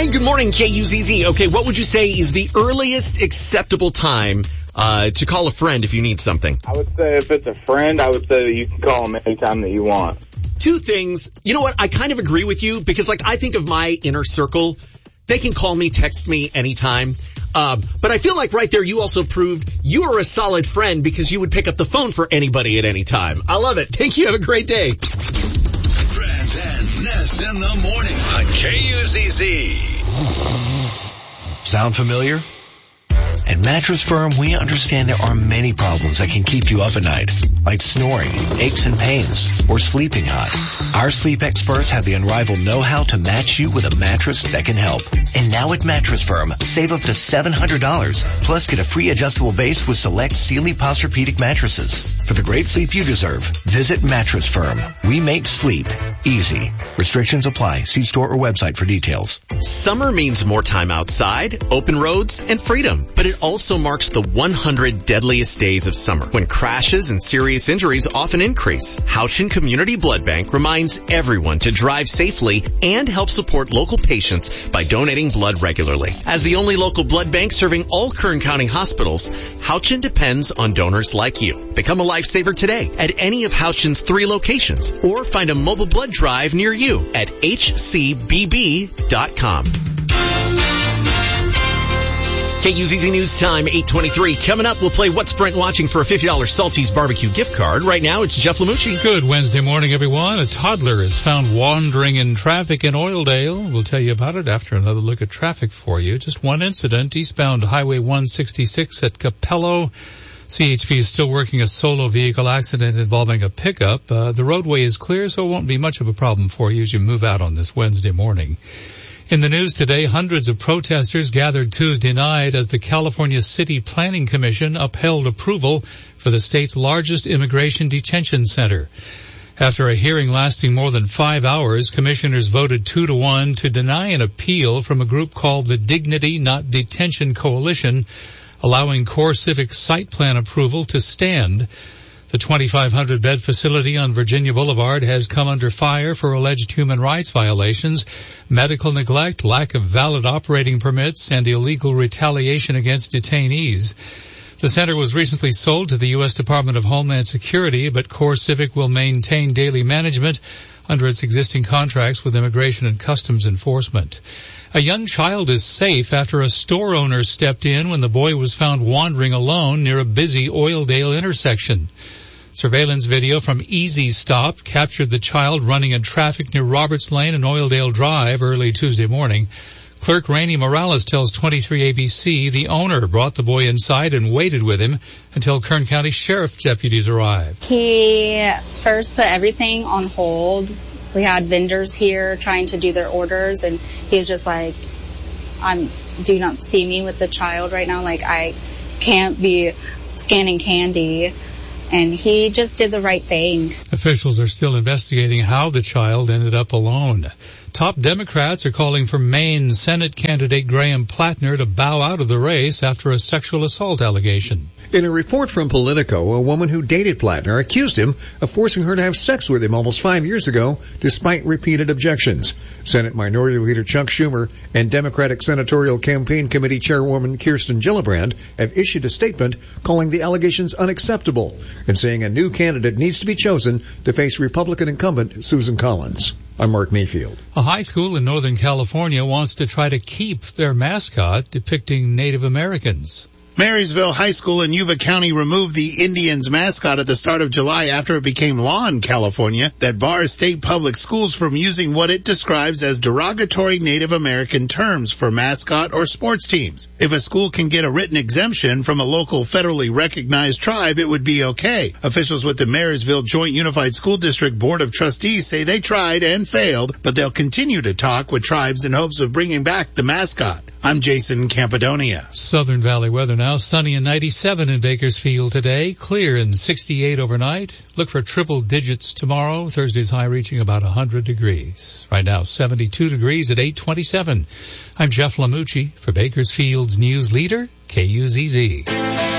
Hi, good morning, KUZZ. Okay, what would you say is the earliest acceptable time to call a friend if you need something? I would say if it's a friend, I would say that you can call them anytime that you want. Two things. You know what? I kind of agree with you because, like, I think of my inner circle. They can call me, text me anytime. But I feel like right there you also proved you are a solid friend because you would pick up the phone for anybody at any time. I love it. Thank you. Have a great day. Brand and Ness in the morning on KUZZ. Sound familiar? At Mattress Firm, we understand there are many problems that can keep you up at night, like snoring, aches and pains, or sleeping hot. Our sleep experts have the unrivaled know-how to match you with a mattress that can help. And now at Mattress Firm, save up to $700, plus get a free adjustable base with select Sealy Posturepedic mattresses. For the great sleep you deserve, visit Mattress Firm. We make sleep easy. Restrictions apply. See store or website for details. Summer means more time outside, open roads, and freedom. But it also marks the 100 deadliest days of summer, when crashes and serious injuries often increase. Houchin Community Blood Bank reminds everyone to drive safely and help support local patients by donating blood regularly. As the only local blood bank serving all Kern County hospitals, Houchin depends on donors like you. Become a lifesaver today at any of Houchin's 3 locations or find a mobile blood drive near you at hcbb.com. KUZZ News Time, 8:23. Coming up, we'll play What's Brent Watching for a $50 Salty's Barbecue gift card. Right now, it's Jeff Lamucci. Good Wednesday morning, everyone. A toddler is found wandering in traffic in Oildale. We'll tell you about it after another look at traffic for you. Just one incident, eastbound Highway 166 at Capello. CHP is still working a solo vehicle accident involving a pickup. The roadway is clear, so it won't be much of a problem for you as you move out on this Wednesday morning. In the news today, hundreds of protesters gathered Tuesday night as the California City Planning Commission upheld approval for the state's largest immigration detention center. After a hearing lasting more than 5 hours, commissioners voted 2-1 to deny an appeal from a group called the Dignity Not Detention Coalition, allowing CoreCivic site plan approval to stand. The 2,500-bed facility on Virginia Boulevard has come under fire for alleged human rights violations, medical neglect, lack of valid operating permits, and illegal retaliation against detainees. The center was recently sold to the U.S. Department of Homeland Security, but CoreCivic will maintain daily management under its existing contracts with Immigration and Customs Enforcement. A young child is safe after a store owner stepped in when the boy was found wandering alone near a busy Oildale intersection. Surveillance video from Easy Stop captured the child running in traffic near Roberts Lane and Oildale Drive early Tuesday morning. Clerk Rainey Morales tells 23 ABC the owner brought the boy inside and waited with him until Kern County Sheriff deputies arrived. He first put everything on hold. We had vendors here trying to do their orders, and he was just like, do not see me with the child right now. Like, I can't be scanning candy. And he just did the right thing. Officials are still investigating how the child ended up alone. Top Democrats are calling for Maine Senate candidate Graham Plattner to bow out of the race after a sexual assault allegation. In a report from Politico, a woman who dated Plattner accused him of forcing her to have sex with him almost 5 years ago, despite repeated objections. Senate Minority Leader Chuck Schumer and Democratic Senatorial Campaign Committee Chairwoman Kirsten Gillibrand have issued a statement calling the allegations unacceptable and saying a new candidate needs to be chosen to face Republican incumbent Susan Collins. I'm Mark Mayfield. A high school in Northern California wants to try to keep their mascot depicting Native Americans. Marysville High School in Yuba County removed the Indians mascot at the start of July after it became law in California that bars state public schools from using what it describes as derogatory Native American terms for mascot or sports teams. If a school can get a written exemption from a local federally recognized tribe, it would be okay. Officials with the Marysville Joint Unified School District Board of Trustees say they tried and failed, but they'll continue to talk with tribes in hopes of bringing back the mascot. I'm Jason Campidonia. Southern Valley weather now. Sunny and 97 in Bakersfield today. Clear and 68 overnight. Look for triple digits tomorrow. Thursday's high reaching about 100 degrees. Right now, 72 degrees at 8:27. I'm Jeff Lamucci for Bakersfield's news leader, KUZZ.